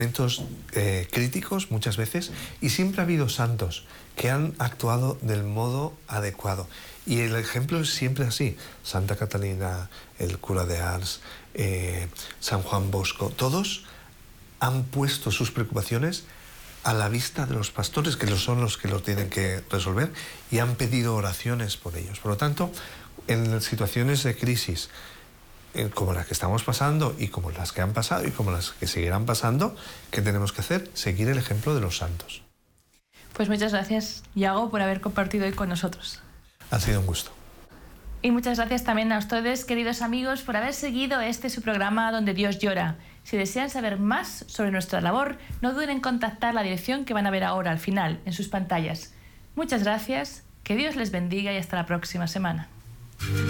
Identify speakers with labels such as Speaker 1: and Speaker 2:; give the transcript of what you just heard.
Speaker 1: momentos críticos muchas veces, y siempre ha habido santos que han actuado del modo adecuado. Y el ejemplo es siempre así. Santa Catalina, el cura de Ars, San Juan Bosco, todos han puesto sus preocupaciones a la vista de los pastores, que son los que lo tienen que resolver, y han pedido oraciones por ellos. Por lo tanto, en situaciones de crisis como las que estamos pasando, y como las que han pasado, y como las que seguirán pasando, ¿qué tenemos que hacer? Seguir el ejemplo de los santos.
Speaker 2: Pues muchas gracias, Iago, por haber compartido hoy con nosotros.
Speaker 1: Ha sido un gusto.
Speaker 2: Y muchas gracias también a ustedes, queridos amigos, por haber seguido su programa Donde Dios llora. Si desean saber más sobre nuestra labor, no duden en contactar la dirección que van a ver ahora al final, en sus pantallas. Muchas gracias, que Dios les bendiga y hasta la próxima semana.